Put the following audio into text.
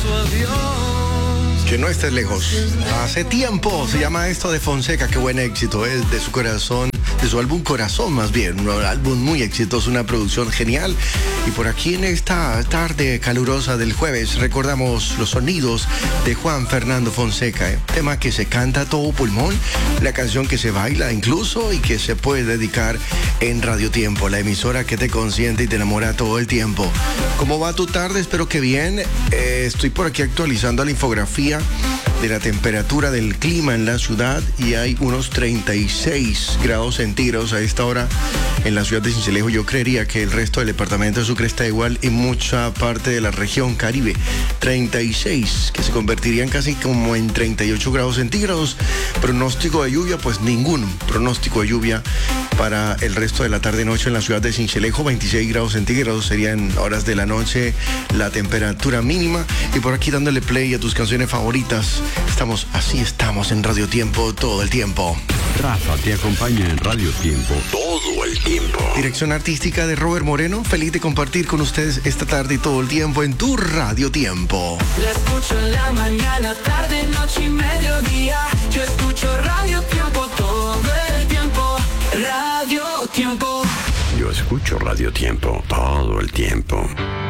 Que no estés lejos. Hace tiempo se llama esto de Fonseca. Qué buen éxito, de su corazón, de su álbum Corazón, más bien. Un álbum muy exitoso, una producción genial. Y por aquí en esta tarde calurosa del jueves recordamos los sonidos de Juan Fernando Fonseca. Tema que se canta a todo pulmón, la canción que se baila incluso y que se puede dedicar en Radio Tiempo, la emisora que te consiente y te enamora todo el tiempo. ¿Cómo va tu tarde? Espero que bien. Estoy por aquí actualizando la infografía de la temperatura del clima en la ciudad y hay unos 36 grados centígrados a esta hora en la ciudad de Sincelejo. Yo creería que el resto del departamento de Sucre está igual y mucha parte de la región Caribe. 36, que se convertirían casi como en 38 grados centígrados. Pronóstico de lluvia, pues ningún pronóstico de lluvia para el resto de la tarde-noche en la ciudad de Sincelejo. 26 grados centígrados serían horas de la noche la temperatura mínima. Y por aquí dándole play a tus canciones favoritas. Estamos en Radio Tiempo todo el tiempo. Rafa te acompaña en Radio Tiempo todo el tiempo. Dirección artística de Robert Moreno. Feliz de compartir con ustedes esta tarde y todo el tiempo en tu Radio Tiempo. La escucho en la mañana, tarde, noche y mediodía. Yo escucho Radio Tiempo todo el tiempo. Radio Tiempo. Yo escucho Radio Tiempo todo el tiempo.